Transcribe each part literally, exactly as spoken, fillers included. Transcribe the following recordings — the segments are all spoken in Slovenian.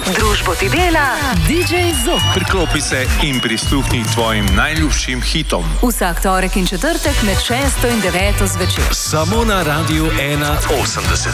Družbo ti dela D J Zok. Priklopi se in prisluhni tvojim najljubšim hitom. Vsak torek in četrtek med šesto in deveto zvečer. Samo na Radiu ena osemdeset.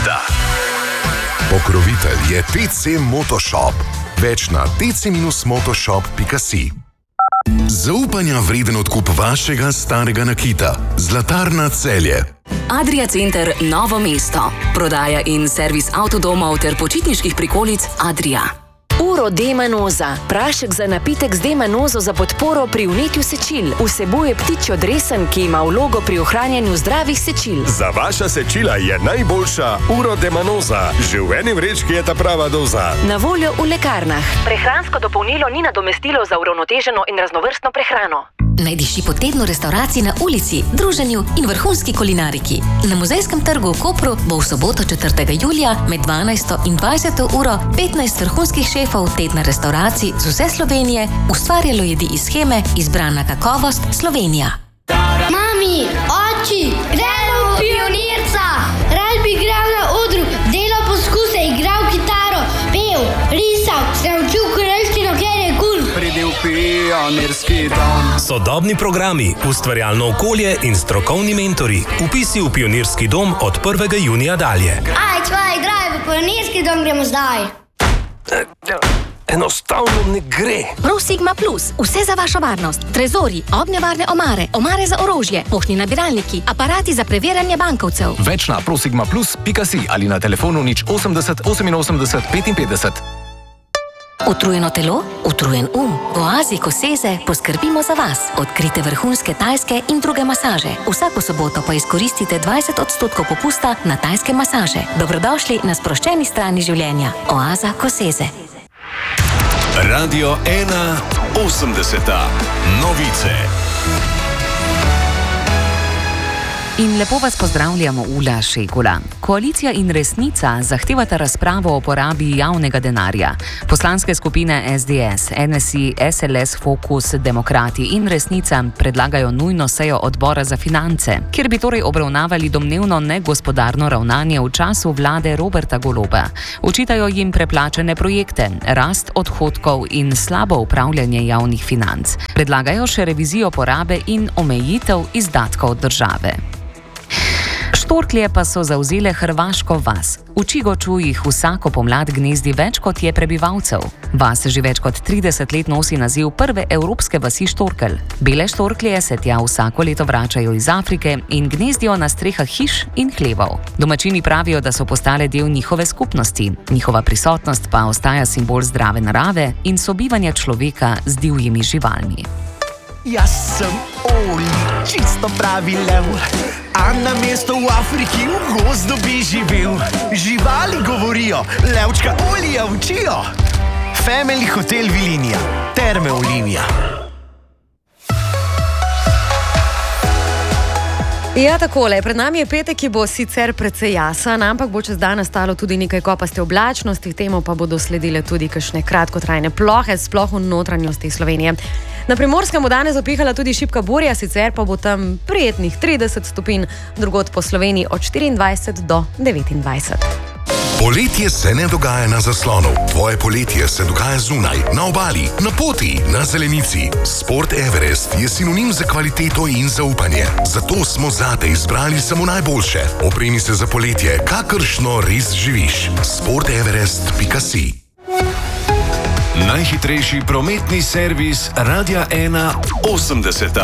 Pokrovitelj je T C Motoshop. Več na t c motoshop pika si. Zaupanja vreden odkup vašega starega nakita. Zlatarna Celje. Adria Center Novo mesto. Prodaja in servis avtodomov ter počitniških prikolic Adria. Uro D-manoza. Prašek za napitek z D-manozo za podporo pri vnetju sečil. Vsebuje ptičjo dresen, ki ima vlogo pri ohranjanju zdravih sečil. Za vaša sečila je najboljša Uro D-manoza. Že v eni vrečki je ta prava doza. Na voljo v lekarnah. Prehransko dopolnilo ni nadomestilo za uravnoteženo in raznovrstno prehrano. Najdiši po tednu restauracij na ulici, druženju in vrhunski kulinariki. Na Muzejskem trgu v Kopru bo v soboto četrtega julija med dvanajsto in dvajseto uro petnajst vrhunskih šefov tedna restauracij z vse Slovenije ustvarjalo jedi iz sheme Izbrana kakovost Slovenija. Mami, oči, gremo v Pionirca! Rad bi igral na odru, delal poskuse, igral kitaro, pel, risal, se učil korejščino, ker je kul. Pridil pionirski dom. Sodobni programi, ustvarjalno okolje in strokovni mentori. Vpisi v Pionirski dom od prvega junija dalje. Aj, čvaj, igraj, v Pionirski dom gremo zdaj. Enostavno ne gre. Pro Sigma Plus, vse za vašo varnost. Trezori, ognjevarne omare, omare za orožje, poštni nabiralniki, aparati za preverjanje bankovcev. Več na prosigmaplus pika si ali na telefonu nič osemdeset oseminosemdeset petinpetdeset. Utrujeno telo, utrujen um. V Oazi Koseze poskrbimo za vas. Odkrite vrhunske tajske in druge masaže. Vsako soboto pa izkoristite dvajset odstotkov popusta na tajske masaže. Dobrodošli na sproščeni strani življenja. Oaza Koseze. Radio ena osemdeset. Novice. In lepo vas pozdravljamo, Ula Šekula. Koalicija in Resnica zahtevata razpravo o porabi javnega denarja. Poslanske skupine S D S, N S I, S L S, Fokus, Demokrati in Resnica predlagajo nujno sejo odbora za finance, kjer bi torej obravnavali domnevno negospodarno ravnanje v času vlade Roberta Goloba. Očitajo jim preplačane projekte, rast odhodkov in slabo upravljanje javnih financ. Predlagajo še revizijo porabe in omejitev izdatkov države. Štorklje pa so zavzele hrvaško vas. V Čigoču jih vsako pomlad gnezdi več kot je prebivalcev. Vas že več kot trideset let nosi naziv prve evropske vasi štorkelj. Bele štorklje se tja vsako leto vračajo iz Afrike in gnezdijo na strehah hiš in hlevov. Domačini pravijo, da so postale del njihove skupnosti. Njihova prisotnost pa ostaja simbol zdrave narave in sobivanja človeka z divjimi živalmi. Jaz sem Oli, čisto pravi lev, a na mesto v Afriki v gozdu bi živel. Živali govorijo, levčka Olija učijo. Family Hotel Vilinija, Terme Olimija. Ja, takole, pred nami je petek, ki bo sicer precej jasen, ampak bo čez dan nastalo tudi nekaj kopaste oblačnosti, temu pa bodo sledile tudi kakšne kratkotrajne plohe, sploh v notranjosti Slovenije. Na Primorskem bo danes zapihala tudi šibka burja, sicer pa bo tam prijetnih trideset stopinj, drugod po Sloveniji od štiriindvajset do devetindvajset. Poletje se ne dogaja na zaslonu. Tvoje poletje se dogaja zunaj, na obali, na poti, na zelenici. Sport Everest je sinonim za kvaliteto in zaupanje. Zato smo zate izbrali samo najboljše. Opremi se za poletje, kakršno res živiš. sport everest pika si. Najhitrejši prometni servis Radia ena osemdeset.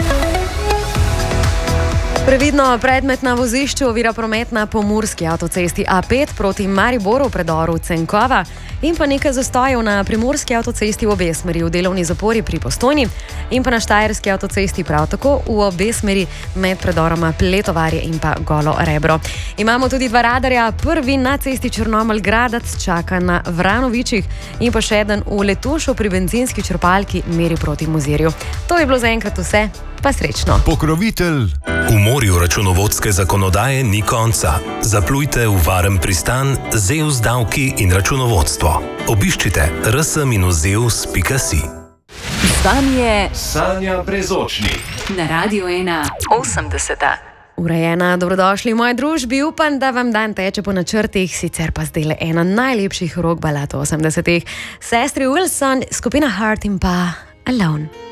Previdno, predmet na vozišču ovira promet na pomurski avtocesti A pet proti Mariboru v predoru Cenkova in pa nekaj zastojev na primorski avtocesti v obe smeri v delovni zapori pri Postojni in pa na štajerski avtocesti prav tako v obe smeri med predoroma Pletovarje in pa Golo Rebro. Imamo tudi dva radarja, prvi na cesti Črnomelj-Gradac čaka na Vranovičih in pa še eden v Letušu pri bencinski črpalki meri proti Mozirju. To je bilo zaenkrat vse, pa srečno. Pokrovitelj. V morju računovodske zakonodaje ni konca. Zaplujte v varen pristan Zeus davki in računovodstvo. Obiščite r s zeus pika si. Z vami je Sanja Brezočnik na Radiu ena osemdeset. Urejena, dobrodošli v moji družbi. Upam, da vam dan teče po načrtih, sicer pa zdaj le ena najlepših rock balad osemdesetih. Sestri Wilson, skupina Heart in pa Alone.